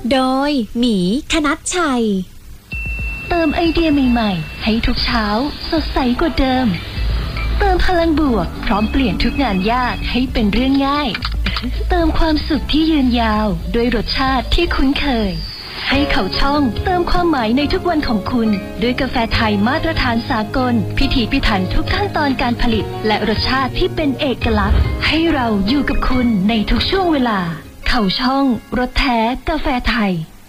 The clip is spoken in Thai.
โดยหมีคณัชชัยเติมไอเดียใหม่ๆให้ทุกเช้าสดใสกว่าเดิมเติมพลังบวกพร้อมเปลี่ยนทุกงานยากให้เป็นเรื่องง่ายเติมความสุขที่ยืนยาวด้วยรสชาติที่คุ้นเคยให้เขาช่องเติมความหมายในทุกวันของคุณด้วยกาแฟไทยมาตรฐานสากลพิถีพิถันทุกขั้นตอนการผลิตและรสชาติที่เป็นเอกลักษณ์ให้เราอยู่กับคุณในทุกช่วงเวลาเขาช่องรสแท้กาแฟไทย